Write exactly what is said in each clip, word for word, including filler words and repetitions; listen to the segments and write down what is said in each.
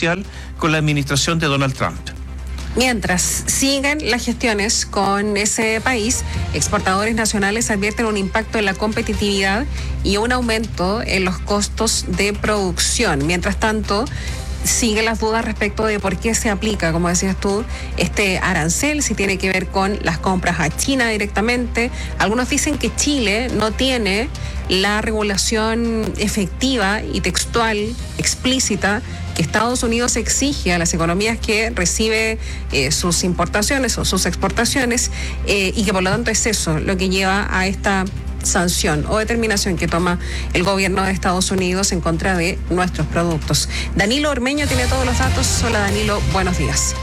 comercial con la administración de Donald Trump. Mientras siguen las gestiones con ese país, exportadores nacionales advierten un impacto en la competitividad y un aumento en los costos de producción. Mientras tanto, siguen las dudas respecto de por qué se aplica, como decías tú, este arancel, si tiene que ver con las compras a China directamente. Algunos dicen que Chile no tiene la regulación efectiva y textual, explícita, que Estados Unidos exige a las economías que recibe eh, sus importaciones o sus exportaciones, eh, y que por lo tanto es eso lo que lleva a esta sanción o determinación que toma el gobierno de Estados Unidos en contra de nuestros productos. Danilo Ormeño tiene todos los datos. Hola Danilo, buenos días.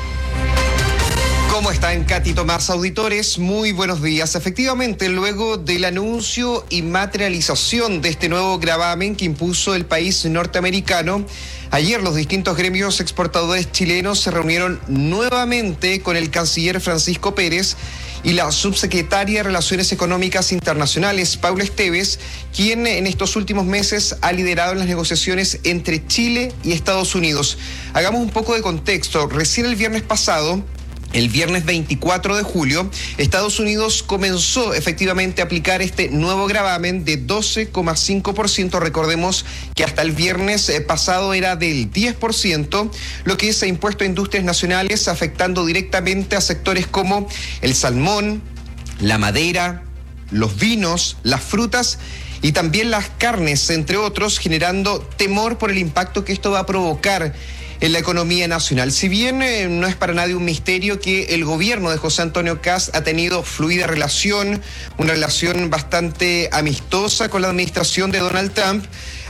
¿Cómo están, Katy Tomás, auditores? Muy buenos días. Efectivamente, luego del anuncio y materialización de este nuevo gravamen que impuso el país norteamericano, ayer los distintos gremios exportadores chilenos se reunieron nuevamente con el canciller Francisco Pérez y la subsecretaria de Relaciones Económicas Internacionales, Paula Esteves, quien en estos últimos meses ha liderado las negociaciones entre Chile y Estados Unidos. Hagamos un poco de contexto. Recién el viernes pasado, el viernes veinticuatro de julio, Estados Unidos comenzó efectivamente a aplicar este nuevo gravamen de doce coma cinco por ciento. Recordemos que hasta el viernes pasado era del diez por ciento, lo que se ha impuesto a industrias nacionales, afectando directamente a sectores como el salmón, la madera, los vinos, las frutas y también las carnes, entre otros, generando temor por el impacto que esto va a provocar en la economía nacional. Si bien eh, no es para nadie un misterio que el gobierno de José Antonio Kast ha tenido fluida relación, una relación bastante amistosa con la administración de Donald Trump,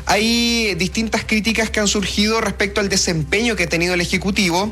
hay distintas críticas que han surgido respecto al desempeño que ha tenido el Ejecutivo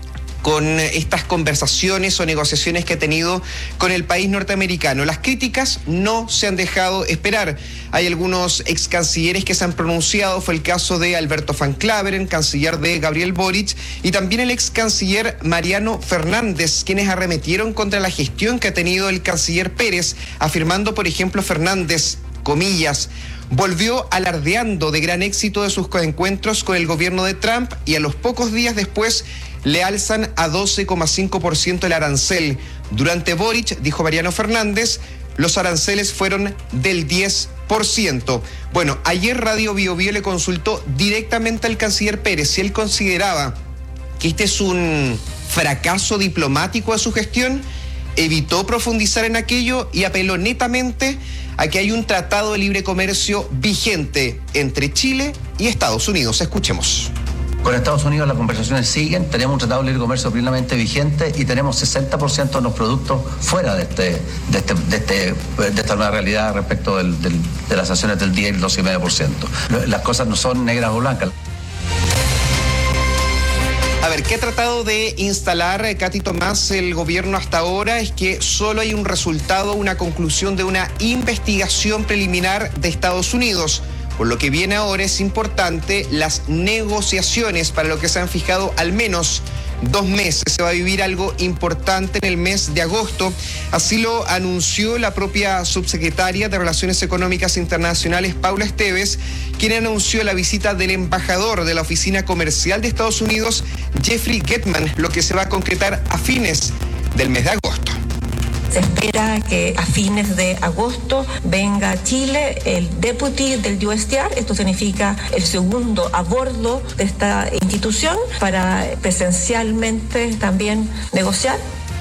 con estas conversaciones o negociaciones que ha tenido con el país norteamericano. Las críticas no se han dejado esperar. Hay algunos ex cancilleres que se han pronunciado, fue el caso de Alberto Van Claveren, canciller de Gabriel Boric, y también el ex canciller Mariano Fernández, quienes arremetieron contra la gestión que ha tenido el canciller Pérez, afirmando, por ejemplo, Fernández, comillas, volvió alardeando de gran éxito de sus encuentros con el gobierno de Trump y a los pocos días después le alzan a doce coma cinco por ciento el arancel. Durante Boric, dijo Mariano Fernández, los aranceles fueron del diez por ciento. Bueno, ayer Radio Bio Bio le consultó directamente al canciller Pérez si él consideraba que este es un fracaso diplomático de su gestión. Evitó profundizar en aquello y apeló netamente a que hay un tratado de libre comercio vigente entre Chile y Estados Unidos. Escuchemos. Con Estados Unidos las conversaciones siguen, tenemos un tratado de libre comercio plenamente vigente y tenemos sesenta por ciento de los productos fuera de este, de este, de este, de esta nueva realidad respecto del, del, de las sanciones del diez y el doce coma cinco por ciento. Las cosas no son negras o blancas. A ver, ¿qué ha tratado de instalar, Katy Tomás, el gobierno hasta ahora? Es que solo hay un resultado, una conclusión de una investigación preliminar de Estados Unidos. Por lo que viene ahora es importante las negociaciones, para lo que se han fijado al menos dos meses. Se va a vivir algo importante en el mes de agosto. Así lo anunció la propia subsecretaria de Relaciones Económicas Internacionales, Paula Esteves, quien anunció la visita del embajador de la Oficina Comercial de Estados Unidos, Jeffrey Getman, lo que se va a concretar a fines del mes de agosto. Se espera que a fines de agosto venga a Chile el deputy del U S T R, esto significa el segundo a bordo de esta institución, para presencialmente también negociar.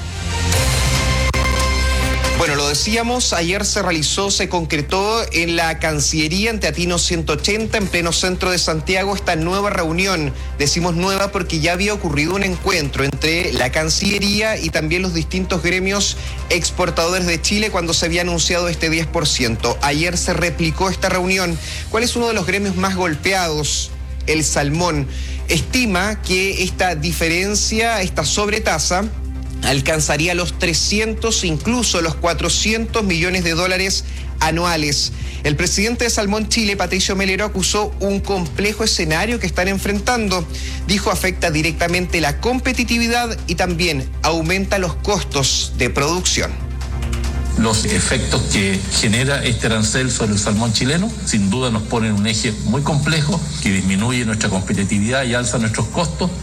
Bueno, lo decíamos, ayer se realizó, se concretó en la Cancillería, en Teatino ciento ochenta, en pleno centro de Santiago, esta nueva reunión. Decimos nueva porque ya había ocurrido un encuentro entre la Cancillería y también los distintos gremios exportadores de Chile cuando se había anunciado este diez por ciento. Ayer se replicó esta reunión. ¿Cuál es uno de los gremios más golpeados? El salmón. Estima que esta diferencia, esta sobretasa, alcanzaría los trescientos, incluso los cuatrocientos millones de dólares anuales. El presidente de Salmón Chile, Patricio Melero, acusó un complejo escenario que están enfrentando. Dijo, afecta directamente la competitividad y también aumenta los costos de producción. Los efectos que genera este arancel sobre el salmón chileno sin duda nos ponen un eje muy complejo que disminuye nuestra competitividad y alza nuestros costos.